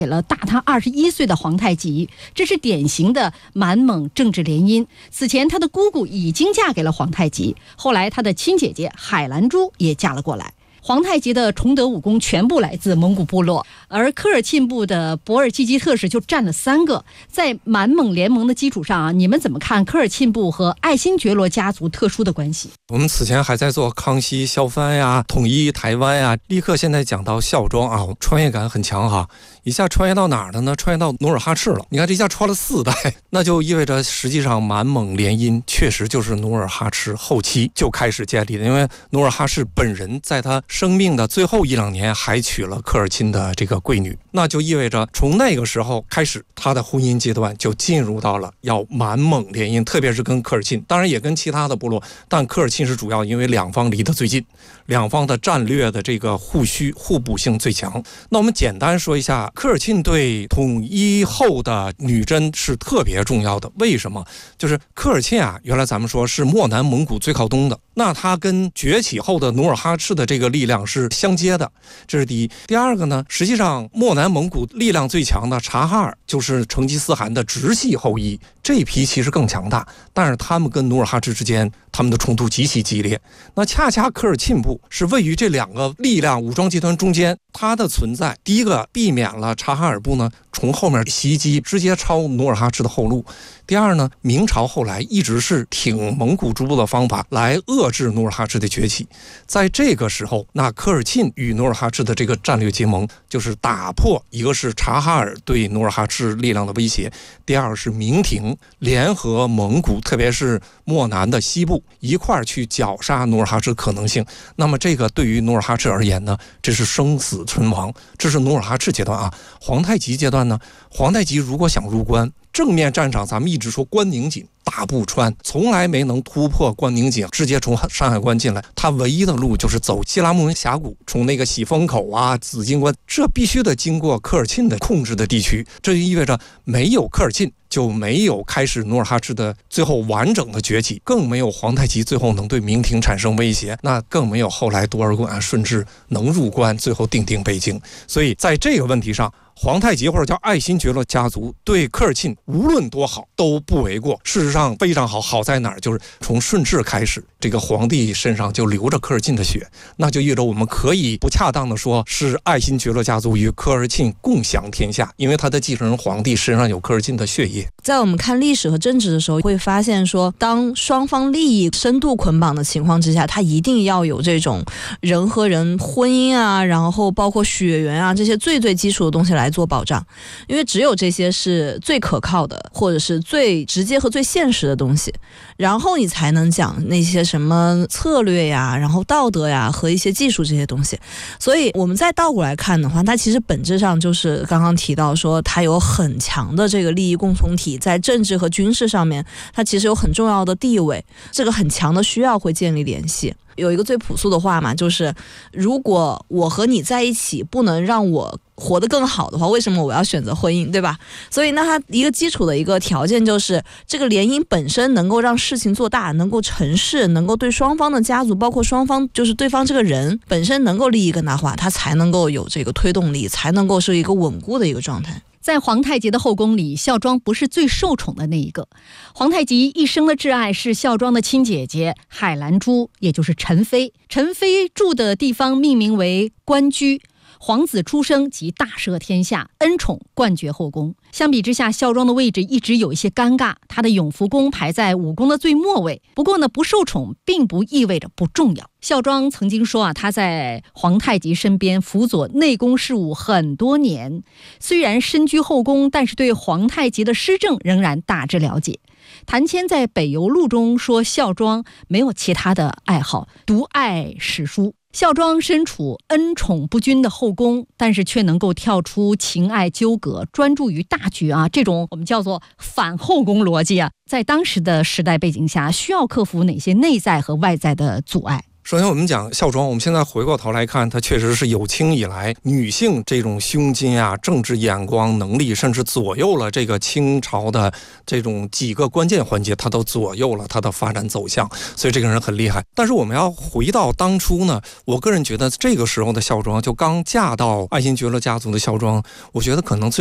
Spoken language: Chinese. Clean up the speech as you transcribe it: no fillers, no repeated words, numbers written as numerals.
给了大他21岁的皇太极，这是典型的满蒙政治联姻。此前他的姑姑已经嫁给了皇太极，后来他的亲姐姐海兰珠也嫁了过来。皇太极的崇德武功全部来自蒙古部落，而科尔沁部的博尔济吉特氏就占了3个。在满蒙联盟的基础上你们怎么看科尔沁部和爱新觉罗家族特殊的关系？ 我们此前还在做康熙削藩呀、统一台湾呀，立刻现在讲到孝庄啊，穿越感很强哈。一下穿越到哪儿了呢？穿越到努尔哈赤了。你看这一下穿了4代，那就意味着实际上满蒙联姻确实就是努尔哈赤后期就开始建立的。因为努尔哈赤本人在他生命的最后1、2年还娶了科尔沁的这个贵女，那就意味着从那个时候开始，他的婚姻阶段就进入到了要满蒙联姻，特别是跟科尔沁，当然也跟其他的部落，但科尔沁是主要，因为两方离得最近，两方的战略的这个互补性最强。那我们简单说一下，科尔沁对统一后的女真是特别重要的。为什么？就是科尔沁啊，原来咱们说是漠南蒙古最靠东的，那它跟崛起后的努尔哈赤的这个力量是相接的，这是第一。第二个呢，实际上漠南蒙古力量最强的察哈尔就是成吉思汗的直系后裔，这一批其实更强大，但是他们跟努尔哈赤之间他们的冲突极其激烈。那恰恰科尔沁部是位于这2个力量武装集团中间，它的存在第一个避免了察哈尔部呢从后面袭击，直接抄努尔哈赤的后路。第二呢，明朝后来一直是挺蒙古诸部的方法来遏制努尔哈赤的崛起。在这个时候，那科尔沁与努尔哈赤的这个战略结盟，就是打破一个是察哈尔对努尔哈赤力量的威胁，第二是明廷联合蒙古，特别是漠南的西部一块儿去绞杀努尔哈赤可能性。那么这个对于努尔哈赤而言呢，这是生死存亡，这是努尔哈赤阶段啊。皇太极阶段呢，皇太极如果想入关，正面战场咱们一直说关宁锦大步穿，从来没能突破关宁锦，直接从山海关进来。他唯一的路就是走西拉木伦峡谷，从那个喜峰口啊、紫金关，这必须得经过科尔沁的控制的地区。这就意味着没有科尔沁，就没有开始努尔哈赤的最后完整的崛起，更没有皇太极最后能对明廷产生威胁，那更没有后来多尔衮、顺治能入关，最后定北京。所以在这个问题上，皇太极或者叫爱新觉罗家族对科尔沁无论多好都不为过。事实上非常好，好在哪儿？就是从顺治开始，这个皇帝身上就流着科尔沁的血，那就意味着我们可以不恰当的说是爱新觉罗家族与科尔沁共享天下，因为他的继承人皇帝身上有科尔沁的血液。 在我们看历史和政治的时候，会发现说，当双方利益深度捆绑的情况之下，它一定要有这种人和人婚姻啊，然后包括血缘啊，这些最基础的东西来做保障，因为只有这些是最可靠的，或者是最直接和最现实的东西，然后你才能讲那些什么策略呀，然后道德呀和一些技术这些东西。所以我们再倒过来看的话，它其实本质上就是刚刚提到说，它有很强的这个利益共同体，在政治和军事上面它其实有很重要的地位，这个很强的需要会建立联系。有一个最朴素的话嘛，就是如果我和你在一起不能让我活得更好的话，为什么我要选择婚姻，对吧？所以那它一个基础的一个条件就是这个联姻本身能够让事情做大，能够成事，能够对双方的家族，包括双方就是对方这个人本身能够利益更大化，它才能够有这个推动力，才能够是一个稳固的一个状态。 在皇太极的后宫里，孝庄不是最受宠的那一个。皇太极一生的挚爱是孝庄的亲姐姐海兰珠，也就是陈妃。陈妃住的地方命名为官居，皇子出生即大赦天下，恩宠冠绝后宫。相比之下，孝庄的位置一直有一些尴尬，他的永福宫排在武宫的最末位。不过呢，不受宠并不意味着不重要。孝庄曾经说他在皇太极身边辅佐内宫事务很多年，虽然身居后宫，但是对皇太极的施政仍然大致了解。谭谦在《北游录》中说，孝庄没有其他的爱好，独爱史书。孝庄身处恩宠不均的后宫，但是却能够跳出情爱纠葛，专注于大局啊，这种我们叫做反后宫逻辑啊，在当时的时代背景下，需要克服哪些内在和外在的阻碍？ 首先我们讲孝庄，我们现在回过头来看，它确实是有清以来女性这种胸襟啊、政治眼光、能力，甚至左右了这个清朝的这种几个关键环节，它都左右了它的发展走向，所以这个人很厉害。但是我们要回到当初呢，我个人觉得这个时候的孝庄，就刚嫁到爱新觉罗家族的孝庄，我觉得可能最